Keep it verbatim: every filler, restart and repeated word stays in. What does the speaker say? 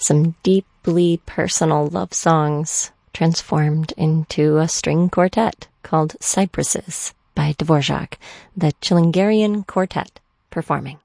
some deeply personal love songs transformed into a string quartet called Cypresses by Dvorak, the Chilingarian Quartet performing.